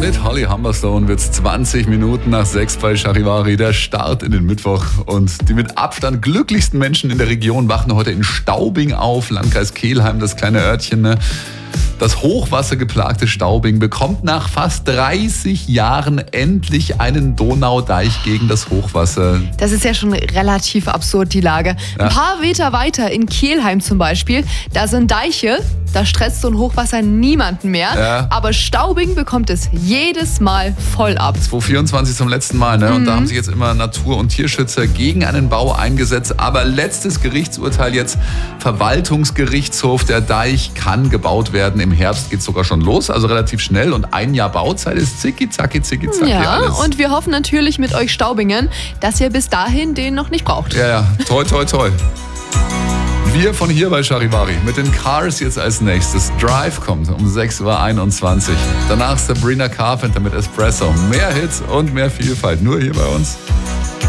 Mit Holly Humberstone wird's 20 Minuten nach 6 bei Charivari. Der Start in den Mittwoch. Und die mit Abstand glücklichsten Menschen in der Region wachen heute in Staubing auf. Landkreis Kelheim, das kleine Örtchen, ne? Das hochwassergeplagte Staubing bekommt nach fast 30 Jahren endlich einen Donaudeich gegen das Hochwasser. Das ist ja schon relativ absurd, die Lage. Ein paar Meter weiter in Kelheim zum Beispiel, da sind Deiche, da stresst so ein Hochwasser niemanden mehr. Ja. Aber Staubing bekommt es jedes Mal voll ab. 2024 zum letzten Mal, ne? Und da haben sich jetzt immer Natur- und Tierschützer gegen einen Bau eingesetzt. Aber letztes Gerichtsurteil jetzt, Verwaltungsgerichtshof, der Deich kann gebaut werden. Im Herbst geht es sogar schon los, also relativ schnell. Und ein Jahr Bauzeit ist zicki, zacki Ja, alles. und wir hoffen natürlich mit euch Staubingen, dass ihr bis dahin den noch nicht braucht. Ja, toi, toi, toi. Wir von hier bei Charivari mit den Cars jetzt als nächstes. Drive kommt um 6:21 Uhr. Danach Sabrina Carpenter mit Espresso. Mehr Hits und mehr Vielfalt. Nur hier bei uns.